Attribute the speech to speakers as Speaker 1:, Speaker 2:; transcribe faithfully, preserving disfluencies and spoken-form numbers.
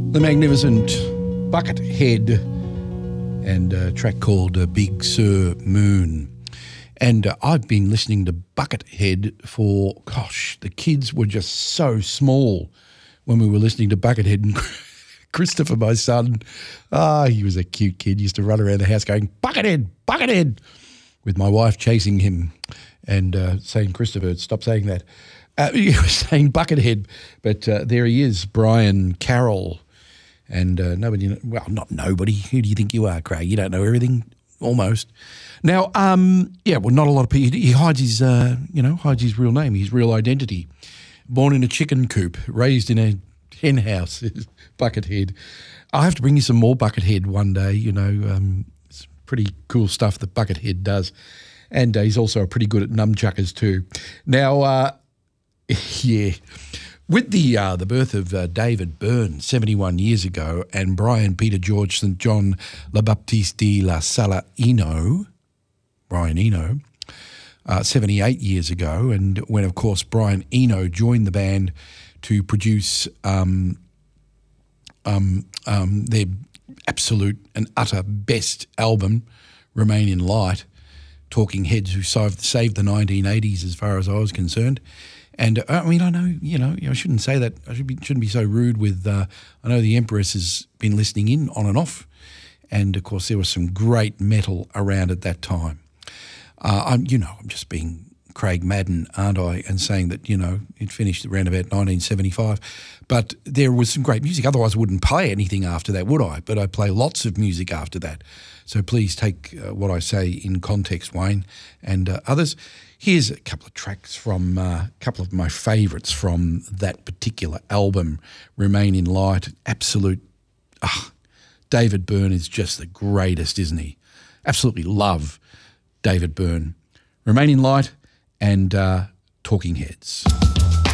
Speaker 1: The magnificent Buckethead and a track called uh, Big Sur Moon. And uh, I've been listening to Buckethead for, gosh, the kids were just so small when we were listening to Buckethead. And Christopher, my son, ah, he was a cute kid, used to run around the house going, Buckethead, Buckethead, with my wife chasing him and uh, saying, Christopher, stop saying that. Uh, he was saying Buckethead, but uh, there he is, Brian Carroll. And uh, nobody, well, not nobody. Who do you think you are, Craig? You don't know everything, almost. Now, um, yeah, well, not a lot of people. He hides his, uh, you know, hides his real name, his real identity. Born in a chicken coop, raised in a hen house, Buckethead. I'll have to bring you some more Buckethead one day. You know, um, it's pretty cool stuff that Buckethead does, and uh, he's also pretty good at nunchuckers too. Now, uh, yeah. With the uh, the birth of uh, David Byrne seventy-one years ago and Brian Peter George Saint John Le Baptiste de la Sala Eno, Brian Eno, uh, seventy-eight years ago, and when, of course, Brian Eno joined the band to produce um, um, um, their absolute and utter best album, Remain in Light, Talking Heads, who saved, saved the nineteen eighties as far as I was concerned. And, uh, I mean, I know, you know, I shouldn't say that. I should be, shouldn't be so rude with, uh, I know the Empress has been listening in on and off. And, of course, there was some great metal around at that time. Uh, I'm, you know, I'm just being Craig Madden, aren't I, and saying that, you know, it finished around about nineteen seventy-five. But there was some great music. Otherwise, I wouldn't play anything after that, would I? But I play lots of music after that. So please take uh, what I say in context, Wayne, and uh, others. Here's a couple of tracks from uh, a couple of my favourites from that particular album, Remain in Light. Absolute, ah, David Byrne is just the greatest, isn't he? Absolutely love David Byrne. Remain in Light and uh, Talking Heads.